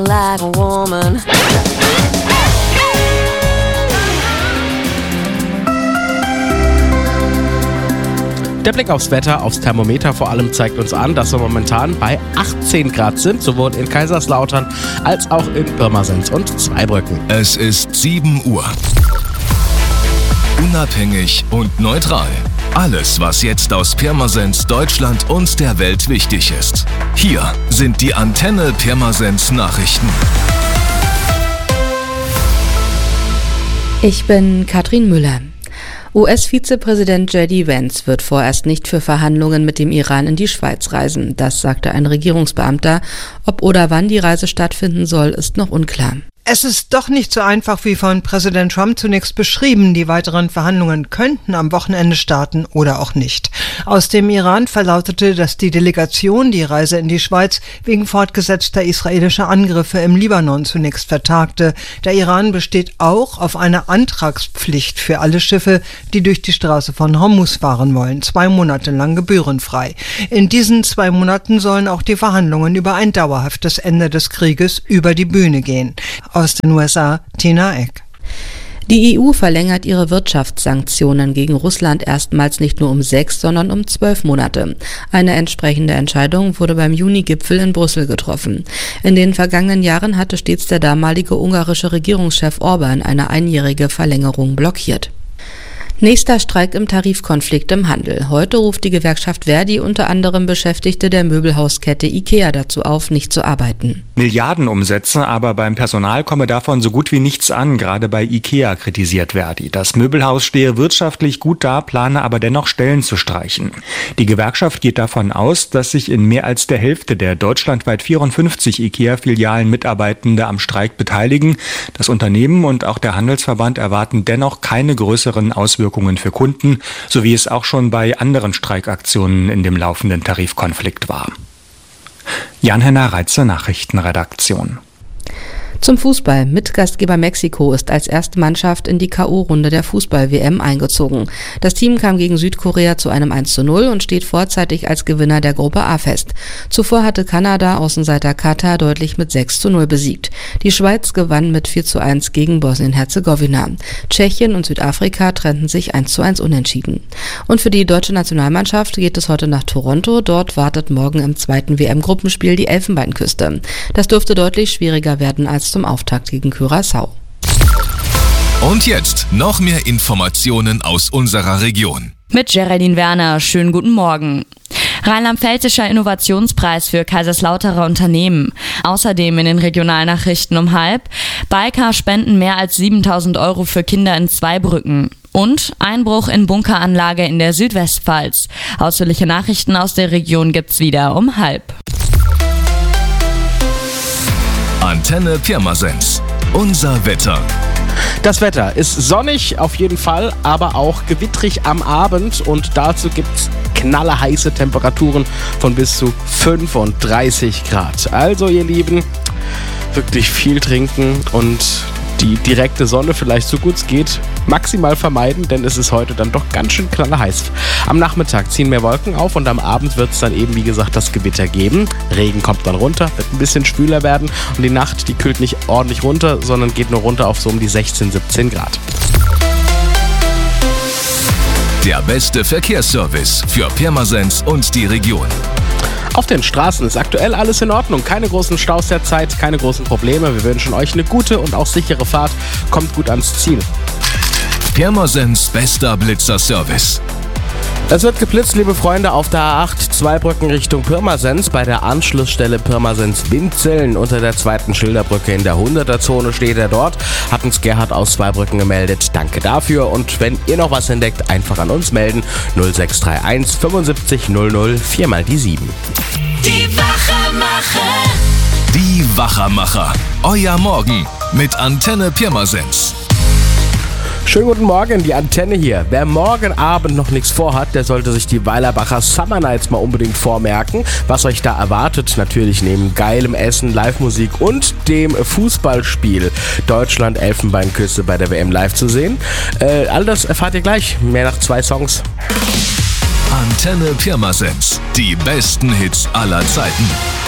like a woman. Der Blick aufs Wetter, aufs Thermometer vor allem zeigt uns an, dass wir momentan bei 18 Grad sind, sowohl in Kaiserslautern als auch in Pirmasens und Zweibrücken. Es ist 7 Uhr. Unabhängig und neutral. Alles, was jetzt aus Pirmasens, Deutschland und der Welt wichtig ist. Hier sind die Antenne Pirmasens Nachrichten. Ich bin Katrin Müller. US-Vizepräsident J.D. Vance wird vorerst nicht für Verhandlungen mit dem Iran in die Schweiz reisen. Das sagte ein Regierungsbeamter. Ob oder wann die Reise stattfinden soll, ist noch unklar. Es ist doch nicht so einfach wie von Präsident Trump zunächst beschrieben. Die weiteren Verhandlungen könnten am Wochenende starten oder auch nicht. Aus dem Iran verlautete, dass die Delegation die Reise in die Schweiz wegen fortgesetzter israelischer Angriffe im Libanon zunächst vertagte. Der Iran besteht auch auf einer Antragspflicht für alle Schiffe, die durch die Straße von Hormuz fahren wollen, 2 Monate lang gebührenfrei. In diesen 2 Monaten sollen auch die Verhandlungen über ein dauerhaftes Ende des Krieges über die Bühne gehen. Aus den USA, Tina Eck. Die EU verlängert ihre Wirtschaftssanktionen gegen Russland erstmals nicht nur um 6, sondern um 12 Monate. Eine entsprechende Entscheidung wurde beim Juni-Gipfel in Brüssel getroffen. In den vergangenen Jahren hatte stets der damalige ungarische Regierungschef Orbán eine einjährige Verlängerung blockiert. Nächster Streik im Tarifkonflikt im Handel. Heute ruft die Gewerkschaft Verdi unter anderem Beschäftigte der Möbelhauskette IKEA dazu auf, nicht zu arbeiten. Milliardenumsätze, aber beim Personal komme davon so gut wie nichts an, gerade bei IKEA, kritisiert Verdi. Das Möbelhaus stehe wirtschaftlich gut da, plane aber dennoch Stellen zu streichen. Die Gewerkschaft geht davon aus, dass sich in mehr als der Hälfte der deutschlandweit 54 IKEA-Filialen Mitarbeitende am Streik beteiligen. Das Unternehmen und auch der Handelsverband erwarten dennoch keine größeren Auswirkungen für Kunden, so wie es auch schon bei anderen Streikaktionen in dem laufenden Tarifkonflikt war. Jan-Henner Reitze, Nachrichtenredaktion. Zum Fußball. Mitgastgeber Mexiko ist als erste Mannschaft in die K.O.-Runde der Fußball-WM eingezogen. Das Team kam gegen Südkorea zu einem 1:0 und steht vorzeitig als Gewinner der Gruppe A fest. Zuvor hatte Kanada Außenseiter Katar deutlich mit 6:0 besiegt. Die Schweiz gewann mit 4:1 gegen Bosnien-Herzegowina. Tschechien und Südafrika trennten sich 1:1 unentschieden. Und für die deutsche Nationalmannschaft geht es heute nach Toronto. Dort wartet morgen im zweiten WM-Gruppenspiel die Elfenbeinküste. Das dürfte deutlich schwieriger werden als zum Auftakt gegen Curaçao. Und jetzt noch mehr Informationen aus unserer Region. Mit Geraldine Werner, schönen guten Morgen. Rheinland-Pfälzischer Innovationspreis für Kaiserslauterer Unternehmen. Außerdem in den Regionalnachrichten um 12:30. Biker spenden mehr als 7.000 Euro für Kinder in Zweibrücken. Und Einbruch in Bunkeranlage in der Südwestpfalz. Ausführliche Nachrichten aus der Region gibt's wieder um 12:30. Antenne Pirmasens. Unser Wetter. Das Wetter ist sonnig auf jeden Fall, aber auch gewittrig am Abend und dazu gibt's knallerheiße Temperaturen von bis zu 35 Grad. Also ihr Lieben, wirklich viel trinken und die direkte Sonne vielleicht so gut es geht maximal vermeiden, denn es ist heute dann doch ganz schön knallerheiß. Am Nachmittag ziehen mehr Wolken auf und am Abend wird es dann eben, wie gesagt, das Gewitter geben. Regen kommt dann runter, wird ein bisschen schwüler werden und die Nacht, die kühlt nicht ordentlich runter, sondern geht nur runter auf so um die 16, 17 Grad. Der beste Verkehrsservice für Pirmasens und die Region. Auf den Straßen ist aktuell alles in Ordnung. Keine großen Staus derzeit, keine großen Probleme. Wir wünschen euch eine gute und auch sichere Fahrt. Kommt gut ans Ziel. Pirmasens bester Blitzerservice. Es wird geblitzt, liebe Freunde, auf der A8 Zweibrücken Richtung Pirmasens. Bei der Anschlussstelle Pirmasens-Winzeln unter der zweiten Schilderbrücke in der 100er-Zone steht er dort. Hat uns Gerhard aus Zweibrücken gemeldet. Danke dafür. Und wenn ihr noch was entdeckt, einfach an uns melden. 0631 75 00 4 mal die 7. Die Wachermacher. Die Wachermacher. Euer Morgen mit Antenne Pirmasens. Schönen guten Morgen, die Antenne hier. Wer morgen Abend noch nichts vorhat, der sollte sich die Weilerbacher Summer Nights mal unbedingt vormerken. Was euch da erwartet, natürlich neben geilem Essen, Live-Musik und dem Fußballspiel Deutschland Elfenbeinküste bei der WM live zu sehen. All das erfahrt ihr gleich, mehr nach 2 Songs. Antenne Pirmasens, die besten Hits aller Zeiten.